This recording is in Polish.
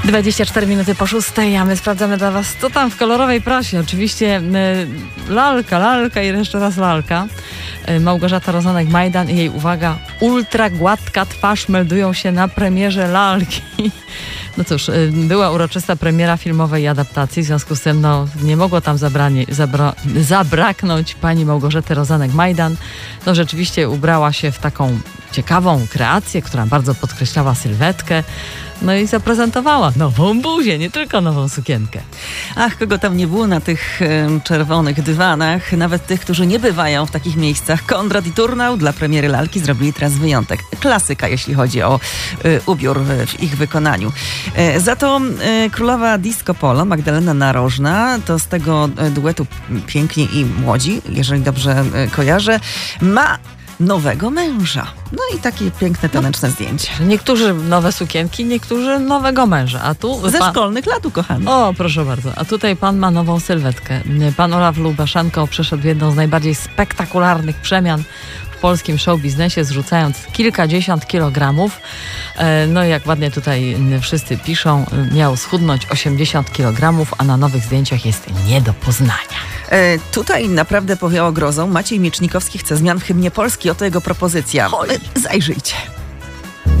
24 minuty po 6, a my sprawdzamy dla was, co tam w kolorowej prasie. Oczywiście lalka i jeszcze raz lalka. Małgorzata Rozenek-Majdan i jej, uwaga, ultra gładka twarz meldują się na premierze lalki. No cóż, była uroczysta premiera filmowej adaptacji, w związku z tym nie mogło tam zabraknąć pani Małgorzaty Rozenek-Majdan. No rzeczywiście ubrała się w taką ciekawą kreację, która bardzo podkreślała sylwetkę. No i zaprezentowała nową buzię, nie tylko nową sukienkę. Ach, kogo tam nie było na tych czerwonych dywanach, nawet tych, którzy nie bywają w takich miejscach. Konrad i Turnał dla premiery lalki zrobili teraz wyjątek. Klasyka, jeśli chodzi o ubiór w ich wykonaniu. Za to królowa disco polo, Magdalena Narożna, to z tego duetu Piękni i Młodzi, jeżeli dobrze kojarzę, ma nowego męża. No i takie piękne, taneczne zdjęcie. Niektórzy nowe sukienki, niektórzy nowego męża. A tu ze szkolnych lat, ukochany. O, proszę bardzo. A tutaj pan ma nową sylwetkę. Pan Olaf Lubaszenko przeszedł jedną z najbardziej spektakularnych przemian w polskim showbiznesie, zrzucając kilkadziesiąt kilogramów. No jak ładnie tutaj wszyscy piszą, miał schudnąć 80 kilogramów, a na nowych zdjęciach jest nie do poznania. Tutaj naprawdę powiało grozą. Maciej Miecznikowski chce zmian w hymnie Polski. Oto jego propozycja. Zajrzyjcie.